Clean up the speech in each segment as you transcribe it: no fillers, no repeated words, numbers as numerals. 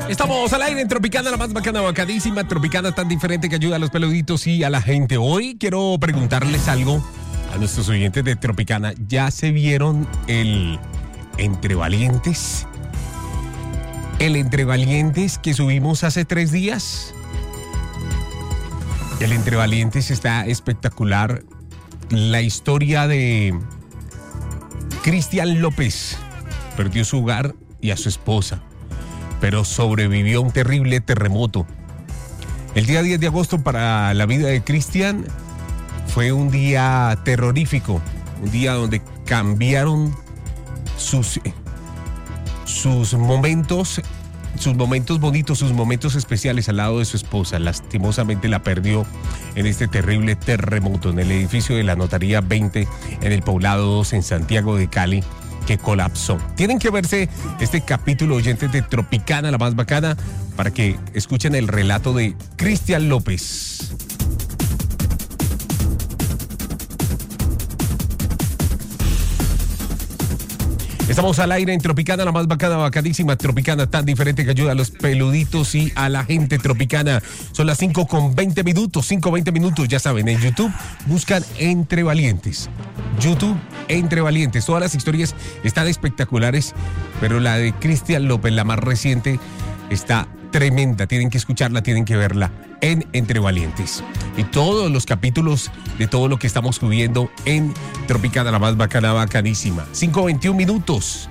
Estamos al aire en Tropicana, la más bacana, bacadísima. Tropicana tan diferente que ayuda a los peluditos y a la gente. Hoy quiero preguntarles algo a nuestros oyentes de Tropicana. ¿Ya se vieron el Entre Valientes? El Entre Valientes que subimos hace 3 días. El Entre Valientes está espectacular. La historia de Cristian López. Perdió su hogar y a su esposa, pero sobrevivió a un terrible terremoto. El día 10 de agosto para la vida de Cristian fue un día terrorífico, un día donde cambiaron sus momentos bonitos, sus momentos especiales al lado de su esposa. Lastimosamente la perdió en este terrible terremoto en el edificio de la Notaría 20 en el Poblado 2 en Santiago de Cali, que colapsó. Tienen que verse este capítulo, oyentes de Tropicana, la más bacana, para que escuchen el relato de Cristian López. Estamos al aire en Tropicana, la más bacana, bacadísima. Tropicana tan diferente que ayuda a los peluditos y a la gente tropicana. Son las 5:20 minutos, 5:20 minutos, ya saben, en YouTube buscan Entre Valientes. YouTube Entre Valientes. Todas las historias están espectaculares, pero la de Cristian López, la más reciente, está tremenda. Tienen que escucharla, tienen que verla en Entre Valientes. Y todos los capítulos de todo lo que estamos subiendo en Tropicana, la más bacana, bacanísima. 5:21 minutos.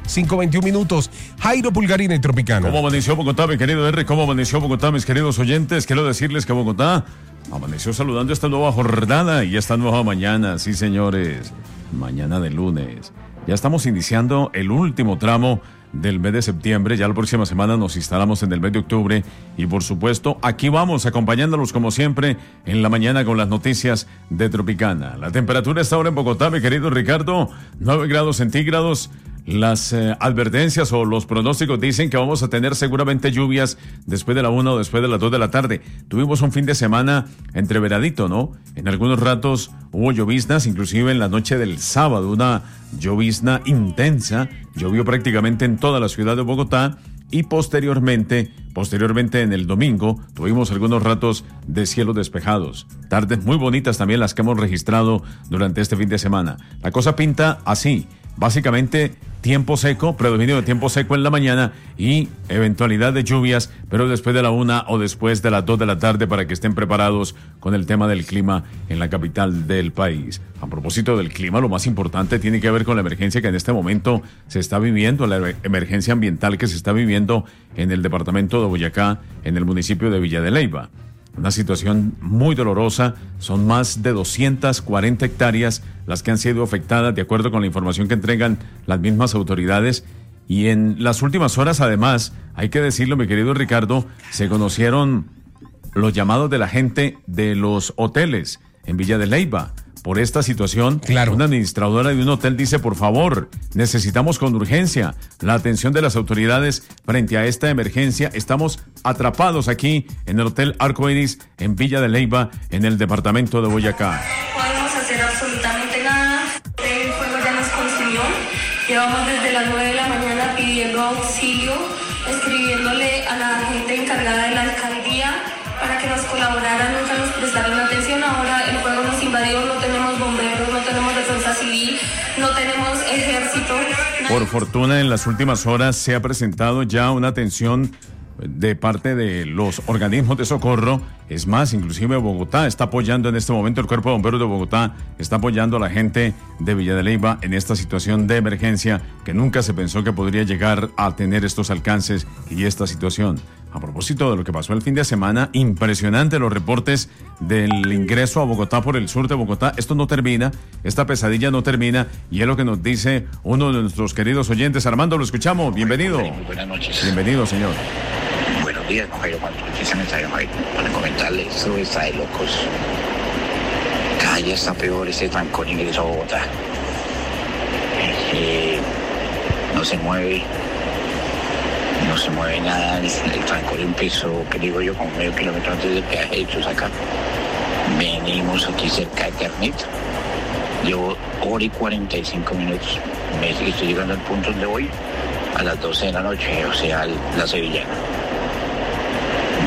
Jairo Pulgarín en Tropicana. ¿Cómo amaneció Bogotá, mi querido R? ¿Cómo amaneció Bogotá, mis queridos oyentes? Quiero decirles que Bogotá amaneció saludando esta nueva jornada y esta nueva mañana. Sí, señores. Mañana de lunes. Ya estamos iniciando el último tramo del mes de septiembre. Ya la próxima semana nos instalamos en el mes de octubre. Y por supuesto, aquí vamos acompañándolos como siempre en la mañana con las noticias de Tropicana. La temperatura está ahora en Bogotá, mi querido Ricardo, 9 grados centígrados. Las advertencias o los pronósticos dicen que vamos a tener seguramente lluvias después de la 1 o después de las 2 de la tarde. Tuvimos un fin de semana entreveradito, ¿no? En algunos ratos hubo lloviznas, inclusive en la noche del sábado, una llovizna intensa. Llovió prácticamente en toda la ciudad de Bogotá y posteriormente en el domingo tuvimos algunos ratos de cielos despejados. Tardes muy bonitas también las que hemos registrado durante este fin de semana. La cosa pinta así. Básicamente tiempo seco, predominio de tiempo seco en la mañana y eventualidad de lluvias, pero después de la 1 o después de las 2 de la tarde para que estén preparados con el tema del clima en la capital del país. A propósito del clima, lo más importante tiene que ver con la emergencia que en este momento se está viviendo, la emergencia ambiental que se está viviendo en el departamento de Boyacá, en el municipio de Villa de Leyva. Una situación muy dolorosa, son más de 240 hectáreas las que han sido afectadas de acuerdo con la información que entregan las mismas autoridades y en las últimas horas además, hay que decirlo mi querido Ricardo, se conocieron los llamados de la gente de los hoteles en Villa de Leyva. Por esta situación, claro. Una administradora de un hotel dice, por favor, necesitamos con urgencia la atención de las autoridades frente a esta emergencia. Estamos atrapados aquí en el Hotel Arcoiris en Villa de Leyva, en el departamento de Boyacá. No podemos hacer absolutamente nada. El fuego ya nos consumió. Llevamos desde las 9 de la mañana pidiendo auxilio, escribiéndole a la gente encargada de la alcaldía para que nos colaboraran, nunca nos prestaron atención. Ahora el fuego nos invadió, no tenemos bomberos, no tenemos defensa civil, no tenemos ejército. Por fortuna, en las últimas horas se ha presentado ya una atención de parte de los organismos de socorro. Es más, inclusive Bogotá está apoyando en este momento, el Cuerpo de Bomberos de Bogotá está apoyando a la gente de Villa de Leyva en esta situación de emergencia que nunca se pensó que podría llegar a tener estos alcances y esta situación. A propósito de lo que pasó el fin de semana, impresionante los reportes del ingreso a Bogotá por el sur de Bogotá. Esto no termina, esta pesadilla no termina y es lo que nos dice uno de nuestros queridos oyentes. Armando, lo escuchamos, bienvenido. Muy buenas noches. Bienvenido, señor. Buenos días, don Jairo. Ese mensaje, Jairo, para comentarle, esto está de locos. Cada día está peor ese trancón ingreso a Bogotá. No se mueve nada, el trancón empezó, que digo yo, como medio kilómetro antes del peaje de Chusaca. Venimos aquí cerca de Ternit. Llevo 1 hora y 45 minutos. Estoy llegando al punto donde voy a las 12 de la noche, o sea, la Sevillana.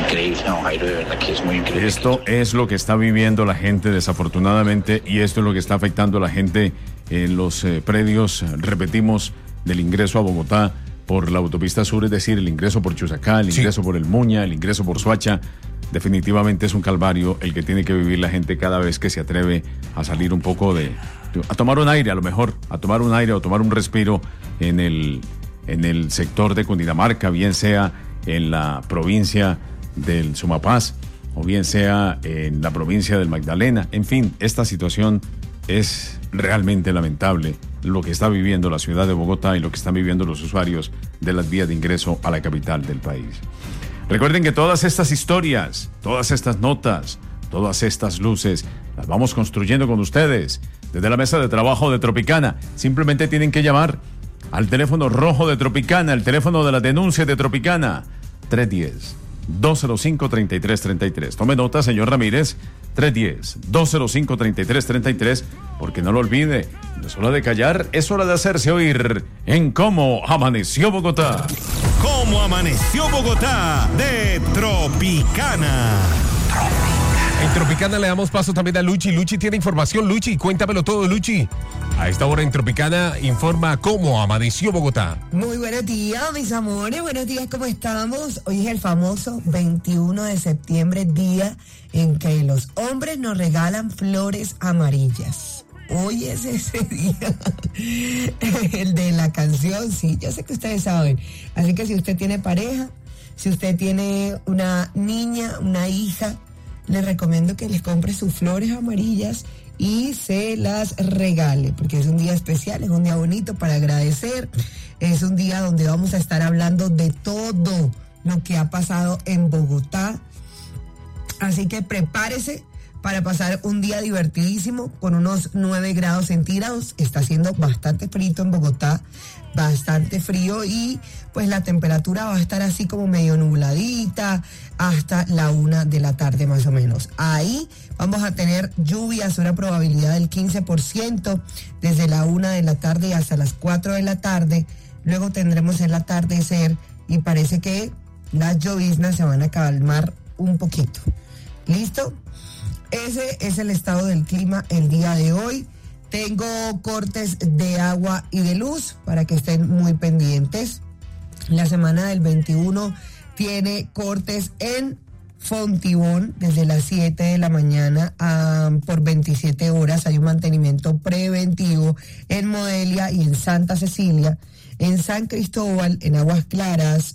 increíble, don Jairo, de verdad que es muy increíble. Esto es lo que está viviendo la gente desafortunadamente y esto es lo que está afectando a la gente en los predios, repetimos, del ingreso a Bogotá por la autopista sur, es decir, el ingreso por Chusacá, el ingreso por el Muña, el ingreso por Soacha. Definitivamente es un calvario el que tiene que vivir la gente cada vez que se atreve a salir un poco a tomar un aire, a lo mejor, a tomar un aire o tomar un respiro en el sector de Cundinamarca, bien sea en la provincia del Sumapaz o bien sea en la provincia del Magdalena. En fin, esta situación es realmente lamentable, lo que está viviendo la ciudad de Bogotá y lo que están viviendo los usuarios de las vías de ingreso a la capital del país. Recuerden que todas estas historias, todas estas notas, todas estas luces, las vamos construyendo con ustedes desde la mesa de trabajo de Tropicana. Simplemente tienen que llamar al teléfono rojo de Tropicana, el teléfono de la denuncia de Tropicana, 310-205-3333. Tome nota, señor Ramírez, 310-205-3333, porque no lo olvide, no es hora de callar, es hora de hacerse oír en Cómo Amaneció Bogotá. Cómo Amaneció Bogotá de Tropicana. En Tropicana le damos paso también a Luchi. Luchi tiene información. Luchi, cuéntamelo todo, Luchi. A esta hora en Tropicana informa Cómo Amaneció Bogotá. Muy buenos días, mis amores. Buenos días, ¿cómo estamos? Hoy es el famoso 21 de septiembre, día en que los hombres nos regalan flores amarillas. Hoy es ese día, el de la canción, sí, yo sé que ustedes saben. Así que si usted tiene pareja, si usted tiene una niña, una hija, les recomiendo que les compre sus flores amarillas y se las regale, porque es un día especial, es un día bonito para agradecer, es un día donde vamos a estar hablando de todo lo que ha pasado en Bogotá. Así que prepárese para pasar un día divertidísimo con unos 9 grados centígrados. Está haciendo bastante frío en Bogotá, bastante frío, y pues la temperatura va a estar así como medio nubladita hasta la 1 de la tarde más o menos. Ahí vamos a tener lluvias, una probabilidad del 15% desde la 1 de la tarde hasta las 4 de la tarde. Luego tendremos el atardecer y parece que las lloviznas se van a calmar un poquito. ¿Listo? Ese es el estado del clima el día de hoy. Tengo cortes de agua y de luz para que estén muy pendientes. La semana del 21 tiene cortes en Fontibón desde las 7 de la mañana por 27 horas. Hay un mantenimiento preventivo en Modelia y en Santa Cecilia. En San Cristóbal, en Aguas Claras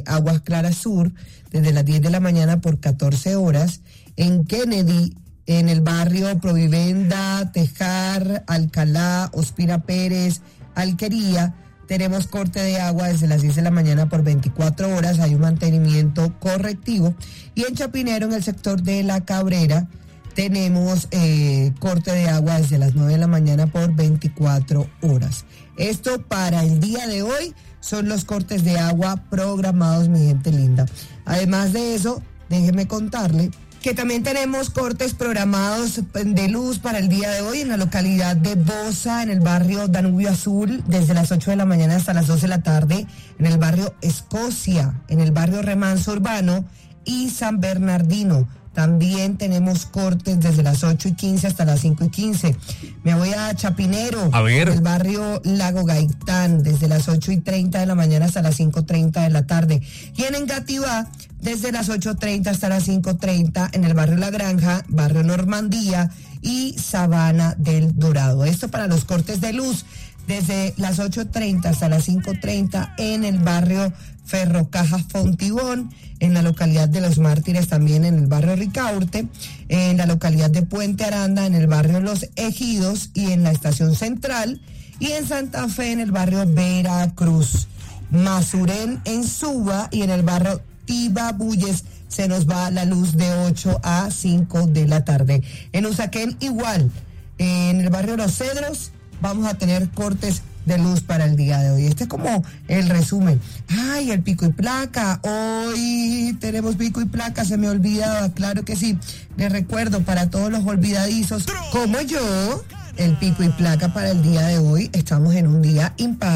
Sur, desde las 10 de la mañana por 14 horas. En Kennedy, en el barrio Provivenda, Tejar, Alcalá, Ospina Pérez, Alquería, tenemos corte de agua desde las 10 de la mañana por 24 horas, hay un mantenimiento correctivo. Y en Chapinero, en el sector de La Cabrera, tenemos corte de agua desde las 9 de la mañana por 24 horas. Esto para el día de hoy son los cortes de agua programados, mi gente linda. Además de eso, déjeme contarle que también tenemos cortes programados de luz para el día de hoy en la localidad de Bosa, en el barrio Danubio Azul, desde las 8 de la mañana hasta las 2 de la tarde, en el barrio Escocia, en el barrio Remanso Urbano y San Bernardino. También tenemos cortes desde las 8:15 hasta las 5:15. Me voy a Chapinero, a ver, el barrio Lago Gaitán, desde las 8:30 de la mañana hasta las 5:30 de la tarde. Y en Engativá, desde las 8:30 hasta las 5:30, en el barrio La Granja, barrio Normandía y Sabana del Dorado. Esto para los cortes de luz, desde las 8:30 hasta las 5:30 en el barrio Ferrocaja Fontibón, en la localidad de Los Mártires, también en el barrio Ricaurte, en la localidad de Puente Aranda, en el barrio Los Ejidos y en la estación central, y en Santa Fe, en el barrio Veracruz. Masurén en Suba y en el barrio Tibabuyes se nos va la luz de 8 a 5 de la tarde. En Usaquén igual, en el barrio Los Cedros vamos a tener cortes de luz para el día de hoy. Este es como el resumen. Ay, el pico y placa. Hoy tenemos pico y placa, se me olvidaba, claro que sí. Les recuerdo para todos los olvidadizos, como yo, el pico y placa para el día de hoy. Estamos en un día impar,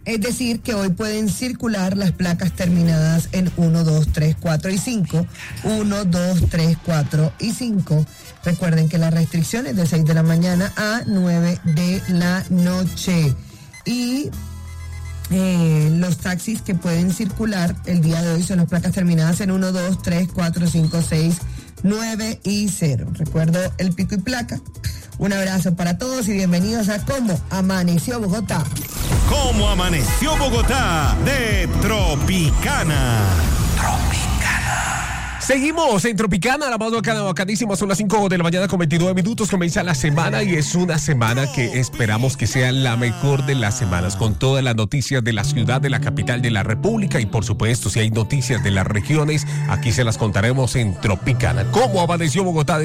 Es decir, que hoy pueden circular las placas terminadas en 1, 2, 3, 4 y 5. 1, 2, 3, 4 y 5. Recuerden que la restricción es de 6 de la mañana a 9 de la noche. Y los taxis que pueden circular el día de hoy son las placas terminadas en 1, 2, 3, 4, 5, 6, 9 y 0. Recuerdo el pico y placa. Un abrazo para todos y bienvenidos a Cómo Amaneció Bogotá. Cómo Amaneció Bogotá de Tropicana. Seguimos en Tropicana, la más bacadísima, son las 5 de la mañana con 29 minutos, comienza la semana y es una semana que esperamos que sea la mejor de las semanas, con todas las noticias de la ciudad, de la capital de la república y por supuesto si hay noticias de las regiones, aquí se las contaremos en Tropicana. ¿Cómo amaneció Bogotá?